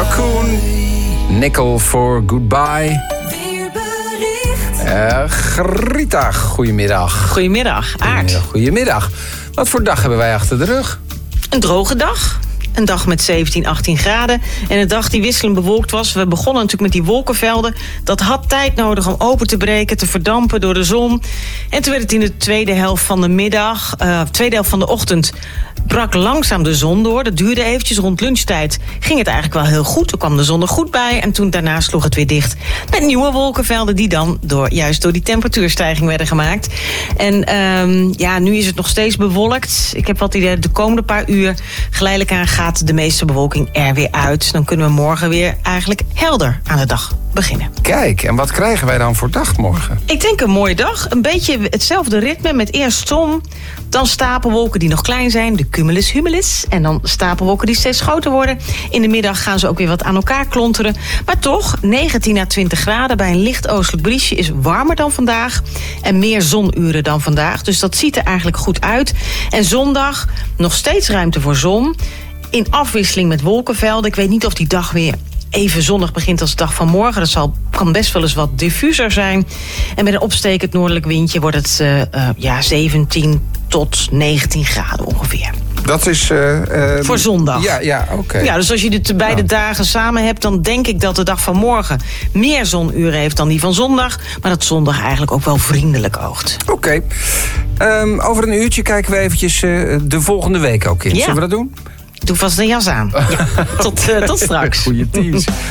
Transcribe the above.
Cocoon. Nickel for Goodbye. Grita, goedemiddag. Goedemiddag, Aart. Goedemiddag. Wat voor dag hebben wij achter de rug? Een droge dag. Een dag met 17, 18 graden. En een dag die wisselend bewolkt was. We begonnen natuurlijk met die wolkenvelden. Dat had tijd nodig om open te breken, te verdampen door de zon. En toen werd het in de tweede helft van de middag, tweede helft van de ochtend, brak langzaam de zon door. Dat duurde eventjes. Rond lunchtijd ging het eigenlijk wel heel goed. Toen kwam de zon er goed bij. En toen daarna sloeg het weer dicht. Met nieuwe wolkenvelden die dan juist door die temperatuurstijging werden gemaakt. En nu is het nog steeds bewolkt. Ik heb wat idee, de komende paar uur geleidelijk aan gaat de meeste bewolking er weer uit. Dan kunnen we morgen weer eigenlijk helder aan de dag beginnen. Kijk, en wat krijgen wij dan voor dag morgen? Ik denk een mooie dag. Een beetje hetzelfde ritme met eerst zon. Dan stapelwolken die nog klein zijn. De cumulus-humulus. En dan stapelwolken die steeds groter worden. In de middag gaan ze ook weer wat aan elkaar klonteren. Maar toch, 19 à 20 graden bij een licht oostelijk briesje is warmer dan vandaag. En meer zonuren dan vandaag. Dus dat ziet er eigenlijk goed uit. En zondag nog steeds ruimte voor zon. In afwisseling met wolkenvelden. Ik weet niet of die dag weer even zonnig begint als de dag van morgen. Dat kan best wel eens wat diffuser zijn. En met een opstekend noordelijk windje wordt het 17 tot 19 graden ongeveer. Dat is voor zondag. Ja, oké. Ja, dus als je de beide dagen samen hebt, dan denk ik dat de dag van morgen meer zonuren heeft dan die van zondag. Maar dat zondag eigenlijk ook wel vriendelijk oogt. Oké. Over een uurtje kijken we eventjes de volgende week ook in. Ja. Zullen we dat doen? Doe vast een jas aan. Ja. Tot straks. Goeie teams.